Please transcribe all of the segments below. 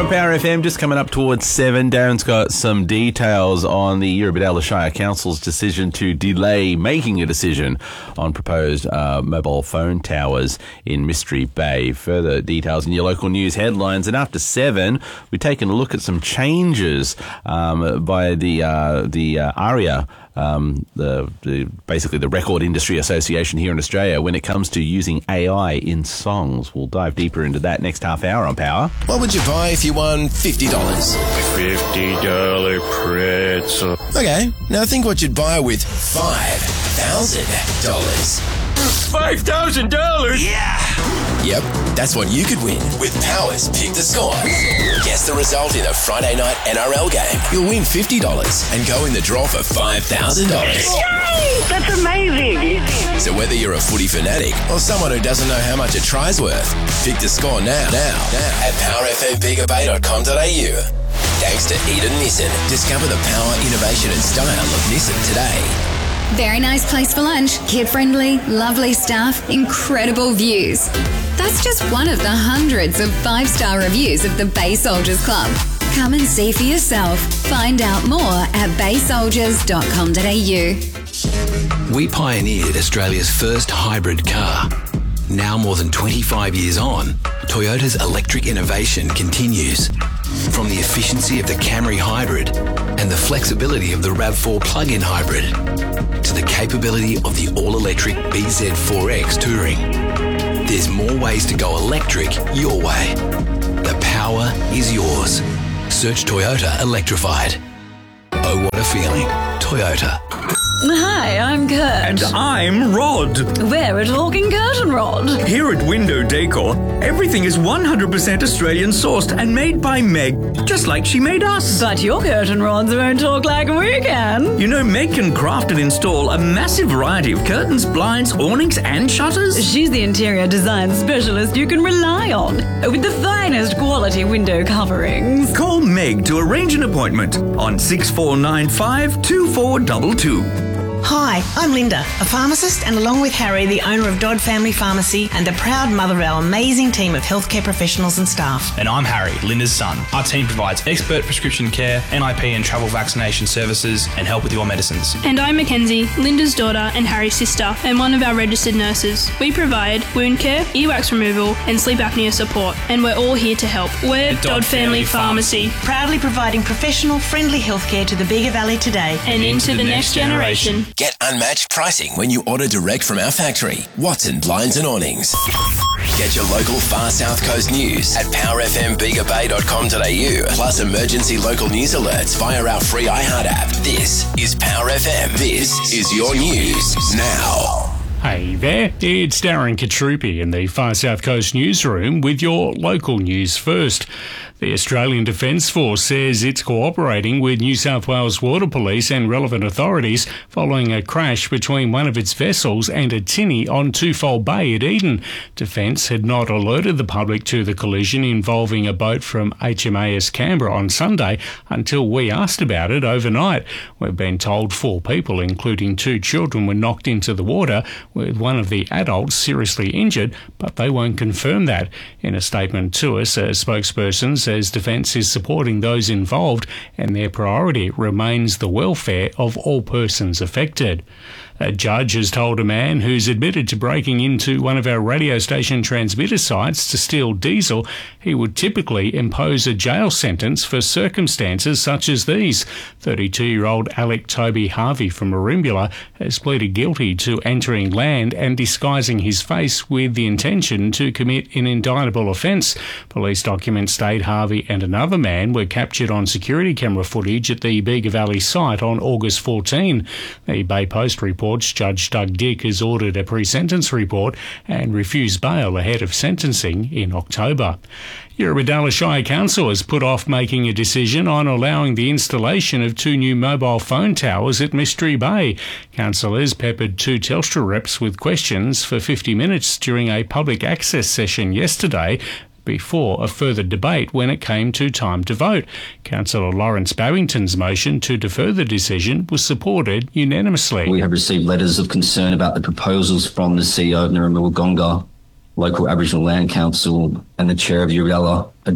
Power FM, just coming up towards 7. Darren's got some details on the Eurobodalla Shire Council's decision to delay making a decision on proposed mobile phone towers in Mystery Bay. Further details in your local news headlines. And after 7, we've taken a look at some changes by the ARIA, basically the Record Industry Association here in Australia, when it comes to using AI in songs. We'll dive deeper into that next half hour on Power. What would you buy if you won $50? $50 pretzel. Okay, now think what you'd buy with $5,000. $5,000? Yeah! Yep, that's what you could win with Power's Pick the Score. Guess the result in a Friday night NRL game. You'll win $50 and go in the draw for $5,000. Yay! That's amazing! So whether you're a footy fanatic or someone who doesn't know how much a try's worth, pick the score now at powerfmbigabay.com.au. Thanks to Eden Nissan. Discover the power, innovation and style of Nissan today. Very nice place for lunch, kid-friendly, lovely staff, incredible views. That's just one of the hundreds of 5-star reviews of the Bay Soldiers Club. Come and see for yourself. Find out more at baysoldiers.com.au. We pioneered Australia's first hybrid car. Now more than 25 years on, Toyota's electric innovation continues. From the efficiency of the Camry Hybrid and the flexibility of the RAV4 plug-in hybrid to the capability of the all-electric BZ4X Touring. There's more ways to go electric your way. The power is yours. Search Toyota Electrified. Oh, what a feeling. Toyota. Hi, I'm Kurt. And I'm Rod. We're a talking curtain rod. Here at Window Decor, everything is 100% Australian sourced and made by Meg, just like she made us. But your curtain rods won't talk like we can. You know, Meg can craft and install a massive variety of curtains, blinds, awnings and shutters. She's the interior design specialist you can rely on, with the finest quality window coverings. Call Meg to arrange an appointment on 6495 2422. Hi, I'm Linda, a pharmacist, and along with Harry, the owner of Dodd Family Pharmacy and the proud mother of our amazing team of healthcare professionals and staff. And I'm Harry, Linda's son. Our team provides expert prescription care, NIP and travel vaccination services, and help with your medicines. And I'm Mackenzie, Linda's daughter and Harry's sister, and one of our registered nurses. We provide wound care, earwax removal, and sleep apnea support, and we're all here to help. We're Dodd Family Pharmacy. Proudly providing professional, friendly healthcare to the Bega Valley today. And into the next generation. Get unmatched pricing when you order direct from our factory, Watson Blinds and Awnings. Get your local far South Coast news at powerfmbigabay.com.au, plus emergency local news alerts via our free iHeart app. This is Power FM. This is your news now. Hey there, it's Darren Katrupi in the Far South Coast newsroom with your local news first. The Australian Defence Force says it's cooperating with New South Wales Water Police and relevant authorities following a crash between one of its vessels and a tinny on Twofold Bay at Eden. Defence had not alerted the public to the collision involving a boat from HMAS Canberra on Sunday until we asked about it overnight. We've been told 4 people, including 2 children, were knocked into the water, with one of the adults seriously injured, but they won't confirm that. In a statement to us, a spokesperson says Defence is supporting those involved and their priority remains the welfare of all persons affected. A judge has told a man who's admitted to breaking into one of our radio station transmitter sites to steal diesel he would typically impose a jail sentence for circumstances such as these. 32-year-old Alec Toby Harvey from Merimbula has pleaded guilty to entering land and disguising his face with the intention to commit an indictable offence. Police documents state Harvey and another man were captured on security camera footage at the Bega Valley site on August 14. The Bay Post reports Judge Doug Dick has ordered a pre-sentence report and refused bail ahead of sentencing in October. Eurobodalla Shire Council has put off making a decision on allowing the installation of 2 new mobile phone towers at Mystery Bay. Councillors peppered 2 Telstra reps with questions for 50 minutes during a public access session yesterday, before a further debate when it came to time to vote. Councillor Lawrence Babington's motion to defer the decision was supported unanimously. We have received letters of concern about the proposals from the CEO of Nurramull Gonga Local Aboriginal Land Council and the Chair of Eurobodalla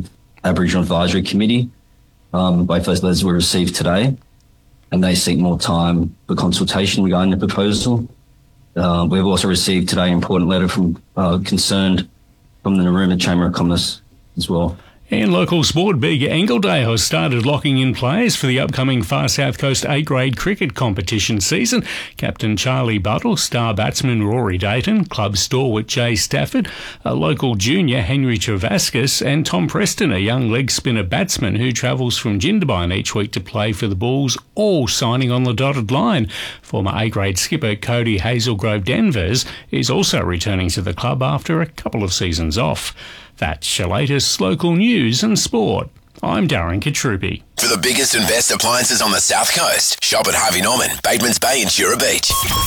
Aboriginal Advisory Committee. Both those letters were received today, and they seek more time for consultation regarding the proposal. We've also received today an important letter from concerned from the Narooma Chamber of Commerce as well. In local sport, Big Engledale has started locking in players for the upcoming Far South Coast A-grade cricket competition season. Captain Charlie Buttle, star batsman Rory Dayton, club stalwart Jay Stafford, a local junior Henry Travascus, and Tom Preston, a young leg spinner batsman who travels from Jindabyne each week to play for the Bulls, all signing on the dotted line. Former A-grade skipper Cody Hazelgrove Danvers is also returning to the club after a couple of seasons off. That's your latest local news and sport. I'm Darren Katrupi. For the biggest and best appliances on the South Coast, shop at Harvey Norman, Batemans Bay and Shura Beach.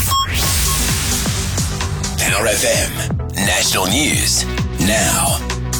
Power FM. National News. Now.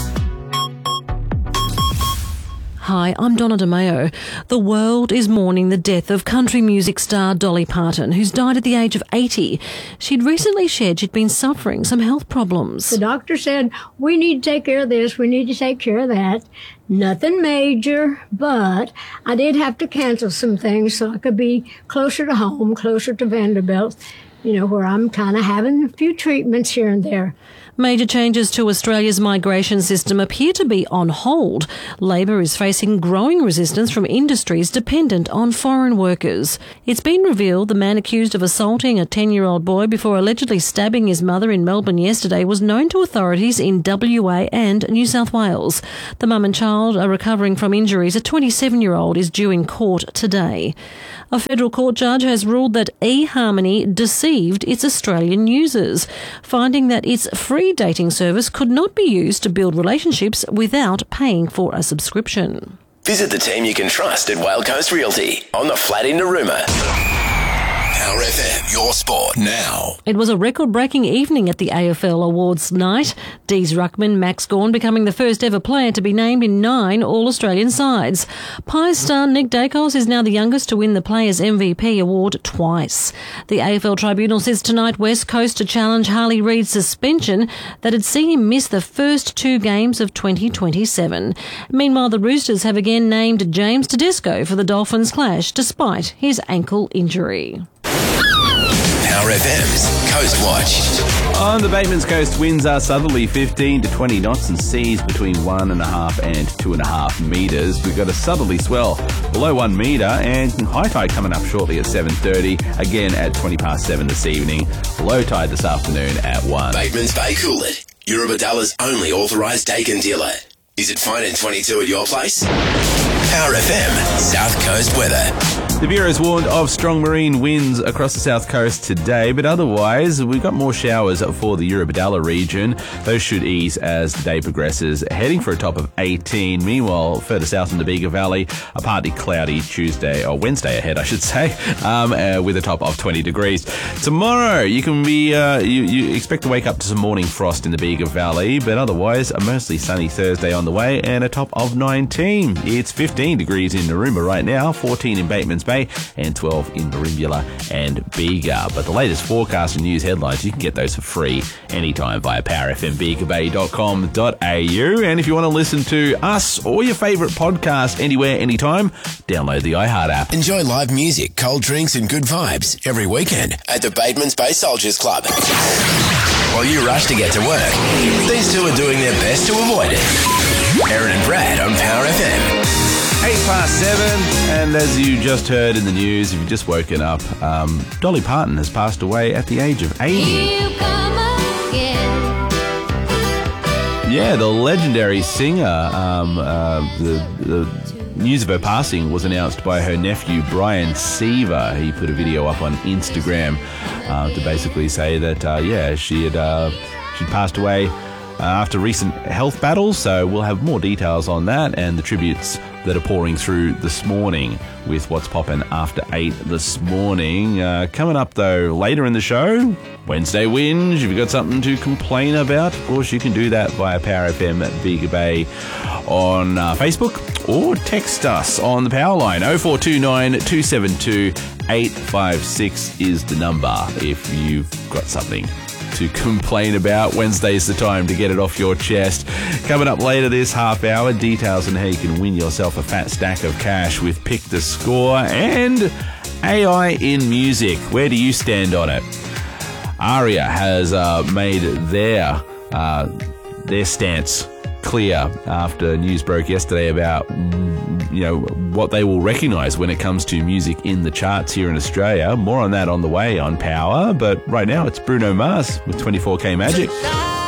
Hi, I'm Donna DeMeo. The world is mourning the death of country music star Dolly Parton, who's died at the age of 80. She'd recently shared she'd been suffering some health problems. The doctor said, we need to take care of this, we need to take care of that. Nothing major, but I did have to cancel some things so I could be closer to home, closer to Vanderbilt, where I'm kind of having a few treatments here and there. Major changes to Australia's migration system appear to be on hold. Labor is facing growing resistance from industries dependent on foreign workers. It's been revealed the man accused of assaulting a 10-year-old boy before allegedly stabbing his mother in Melbourne yesterday was known to authorities in WA and New South Wales. The mum and child are recovering from injuries. A 27-year-old is due in court today. A federal court judge has ruled that eHarmony deceived its Australian users, finding that its free dating service could not be used to build relationships without paying for a subscription. Visit the team you can trust at Whale Coast Realty on the flat in Narooma. Power FM, your sport now. It was a record-breaking evening at the AFL Awards night. Dees Ruckman, Max Gawn becoming the first ever player to be named in 9 All-Australian sides. Pies star Nick Dacos is now the youngest to win the Players' MVP award twice. The AFL Tribunal says tonight West Coast to challenge Harley Reid's suspension that had seen him miss the first 2 games of 2027. Meanwhile, the Roosters have again named James Tedesco for the Dolphins clash despite his ankle injury. Power FM's Coast Watch. On the Batemans Coast, winds are southerly 15 to 20 knots and seas between 1.5 and 2.5 metres. We've got a southerly swell below 1 metre and high tide coming up shortly at 7:30, again at 7:20 this evening. Low tide this afternoon at 1. Batemans Bay Coolid, Eurobadalla's only authorised Dakin dealer. Is it fine in 22 at your place? Power FM, South Coast weather. The Bureau's warned of strong marine winds across the south coast today, but otherwise we've got more showers for the Eurobadalla region. Those should ease as the day progresses, heading for a top of 18. Meanwhile, further south in the Bega Valley, a partly cloudy Wednesday ahead, I should say, with a top of 20 degrees. Tomorrow, you can be you expect to wake up to some morning frost in the Bega Valley, but otherwise a mostly sunny Thursday on the way and a top of 19. It's 15 degrees in Narooma right now, 14 in Batemans Bay and 12 in Merimbula and Bega. But the latest forecast and news headlines, you can get those for free anytime via powerfmbegabay.com.au. And if you want to listen to us or your favourite podcast anywhere, anytime, download the iHeart app. Enjoy live music, cold drinks and good vibes every weekend at the Batemans Bay Soldiers Club. While you rush to get to work, these two are doing their best to avoid it. Aaron and Brad on Power FM. 7:08, and as you just heard in the news, if you've just woken up, Dolly Parton has passed away at the age of 80. Yeah, the legendary singer. The news of her passing was announced by her nephew, Brian Seaver. He put a video up on Instagram to basically say that, she'd passed away after recent health battles. So we'll have more details on that and the tributes that are pouring through this morning with What's Poppin' after 8 this morning. Coming up, though, later in the show, Wednesday Whinge. If you've got something to complain about, of course, you can do that via Power FM at Bega Bay on Facebook or text us on the power line. 0429 272 856 is the number if you've got something to complain about. Wednesday's the time to get it off your chest. Coming up later this half hour, details on how you can win yourself a fat stack of cash with Pick the Score and AI in music. Where do you stand on it? ARIA has made their stance clear after news broke yesterday about what they will recognise when it comes to music in the charts here in Australia. More on that on the way on Power, but right now it's Bruno Mars with 24K Magic.